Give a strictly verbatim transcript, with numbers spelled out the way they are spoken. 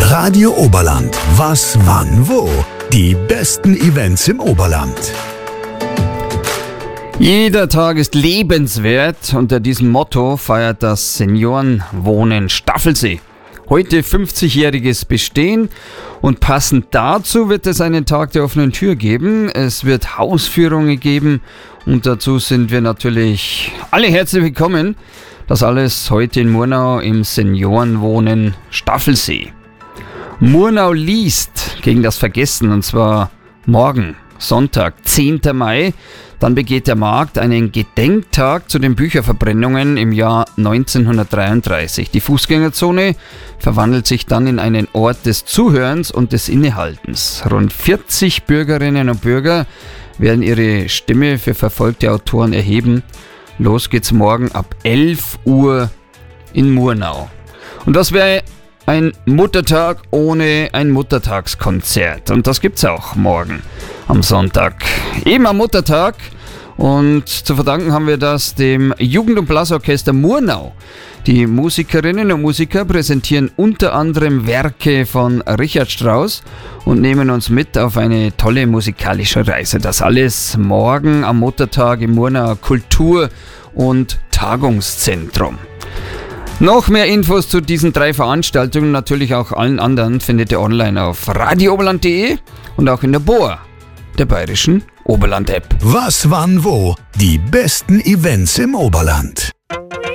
Radio Oberland. Was, wann, wo? Die besten Events im Oberland. Jeder Tag ist lebenswert. Unter diesem Motto feiert das Seniorenwohnen Staffelsee heute fünfzigjähriges Bestehen und passend dazu wird es einen Tag der offenen Tür geben. Es wird Hausführungen geben und dazu sind wir natürlich alle herzlich willkommen. Das alles heute in Murnau im Seniorenwohnen Staffelsee. Murnau liest gegen das Vergessen und zwar morgen, Sonntag, zehnten Mai. Dann begeht der Markt einen Gedenktag zu den Bücherverbrennungen im Jahr neunzehnhundertdreiunddreißig. Die Fußgängerzone verwandelt sich dann in einen Ort des Zuhörens und des Innehaltens. Rund vierzig Bürgerinnen und Bürger werden ihre Stimme für verfolgte Autoren erheben. Los geht's morgen ab elf Uhr in Murnau. Und das wäre ein Muttertag ohne ein Muttertagskonzert. Und das gibt's auch morgen am Sonntag. Eben am Muttertag. Und zu verdanken haben wir das dem Jugend- und Blasorchester Murnau. Die Musikerinnen und Musiker präsentieren unter anderem Werke von Richard Strauss und nehmen uns mit auf eine tolle musikalische Reise. Das alles morgen am Muttertag im Murnauer Kultur- und Tagungszentrum. Noch mehr Infos zu diesen drei Veranstaltungen, natürlich auch allen anderen, findet ihr online auf radio oberland punkt de und auch in der B O A, der Bayerischen Oberland-App. Was, wann, wo? Die besten Events im Oberland.